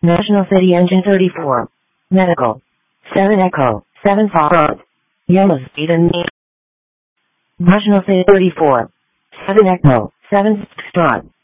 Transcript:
National City Engine 34. Medical. 7 Echo, 7 Foxtrot. Yellow Speed and Me. National City 34. 7 Echo, 7 Foxtrot.